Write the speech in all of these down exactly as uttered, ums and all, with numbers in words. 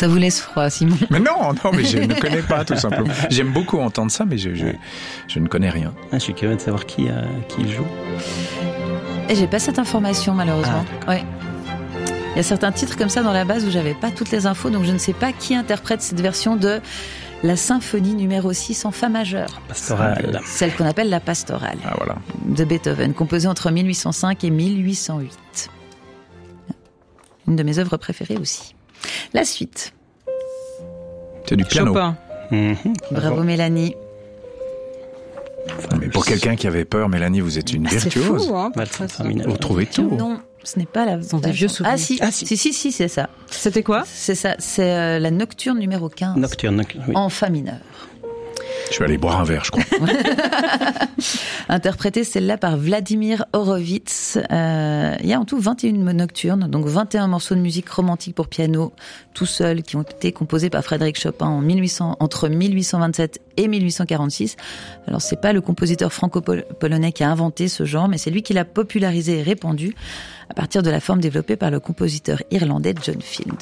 Ça vous laisse froid, Simon. Mais non, non, mais je ne connais pas, tout simplement. J'aime beaucoup entendre ça, mais je, je, je ne connais rien. Ah, je suis curieux de savoir qui, euh, qui joue. Et j'ai pas cette information, malheureusement. Ah. Ouais. Il y a certains titres comme ça dans la base où j'avais pas toutes les infos, donc je ne sais pas qui interprète cette version de la symphonie numéro six en fa majeur. Pastorale. Celle qu'on appelle la pastorale. Ah, voilà. De Beethoven, composée entre mille huit cent cinq et mille huit cent huit. Une de mes œuvres préférées aussi. La suite. C'est du piano. Chopin. Mmh, bravo, bravo Mélanie. Non, mais pour quelqu'un qui avait peur, Mélanie, vous êtes une virtuose. C'est fou, hein, vous trouvez tout. Non, ce n'est pas la. Ce sont des vieux souvenirs. Ah si, ah, si, si, si, si, c'est ça. C'était quoi ? C'est ça, c'est euh, la nocturne numéro quinze. Nocturne, oui. En fa mineur. Je vais aller boire un verre, je crois. Interprétée celle-là par Vladimir Horowitz. Euh, il y a en tout vingt et une nocturnes, donc vingt et un morceaux de musique romantique pour piano, tout seul, qui ont été composés par Frédéric Chopin en mille huit cents, entre mille huit cent vingt-sept et mille huit cent quarante-six. Alors c'est pas le compositeur franco-polonais qui a inventé ce genre, mais c'est lui qui l'a popularisé et répandu à partir de la forme développée par le compositeur irlandais John Field.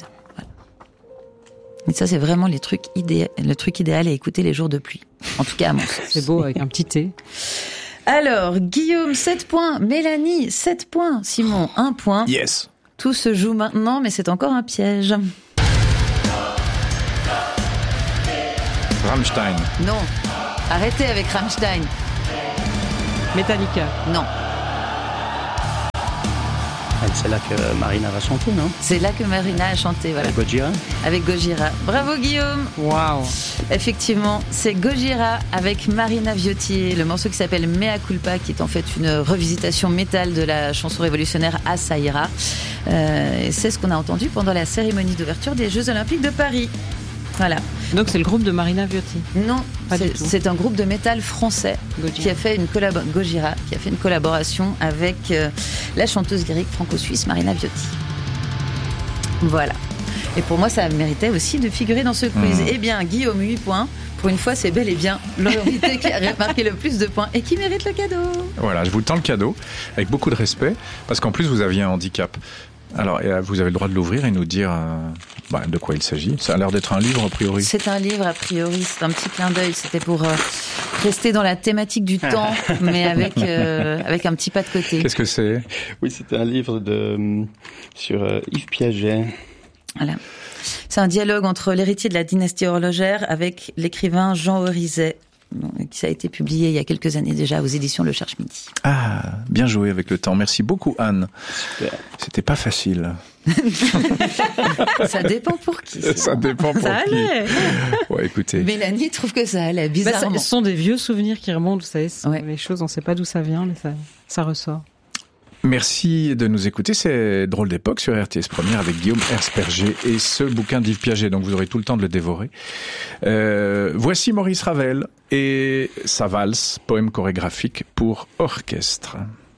Et ça, c'est vraiment les trucs idéal, le truc idéal à écouter les jours de pluie. En tout cas, à mon sens. C'est beau, avec un petit thé. Alors, Guillaume, sept points. Mélanie, sept points. Simon, un point. Yes. Tout se joue maintenant, mais c'est encore un piège. Rammstein. Non. Arrêtez avec Rammstein. Metallica. Non. C'est là que Marina va chanter, non ? C'est là que Marina a chanté, voilà. Avec Gojira ? Avec Gojira. Bravo Guillaume. Waouh. Effectivement, c'est Gojira avec Marina Viotti, le morceau qui s'appelle Mea Culpa, qui est en fait une revisitation métal de la chanson révolutionnaire Asaïra. Euh, c'est ce qu'on a entendu pendant la cérémonie d'ouverture des Jeux Olympiques de Paris. Voilà. Donc c'est le groupe de Marina Viotti. Non, pas c'est, du tout. c'est un groupe de métal français Gojira. qui a fait une collab- Gojira, qui a fait une collaboration avec euh, la chanteuse lyrique franco-suisse Marina Viotti. Voilà. Et pour moi, ça méritait aussi de figurer dans ce quiz. Mmh. Eh bien, Guillaume, huit points. Pour une fois, c'est bel et bien l'invité qui a marqué le plus de points et qui mérite le cadeau. Voilà, je vous tends le cadeau avec beaucoup de respect, parce qu'en plus, vous aviez un handicap. Alors, vous avez le droit de l'ouvrir et nous dire euh, bah, de quoi il s'agit. Ça a l'air d'être un livre, a priori. C'est un livre, a priori. C'est un petit clin d'œil. C'était pour euh, rester dans la thématique du temps, mais avec, euh, avec un petit pas de côté. Qu'est-ce que c'est ? Oui, c'était un livre de, sur euh, Yves Piaget. Voilà. C'est un dialogue entre l'héritier de la dynastie horlogère avec l'écrivain Jean Orizet, qui a été publié il y a quelques années déjà aux éditions Le Cherche Midi. Ah, bien joué avec le temps. Merci beaucoup, Anne. Super. C'était pas facile. Ça dépend pour qui. Ça, ça dépend pour ça qui. Allait. Ouais, écoutez. Mélanie trouve que ça allait, bizarrement. Bah, ça, ce sont des vieux souvenirs qui remontent, vous savez. Ouais. Les choses, on ne sait pas d'où ça vient, mais ça, ça ressort. Merci de nous écouter, c'est Drôle d'époque sur R T S Première avec Guillaume Hersperger et ce bouquin d'Yves Piaget, donc vous aurez tout le temps de le dévorer. Euh, voici Maurice Ravel et sa valse, poème chorégraphique pour orchestre.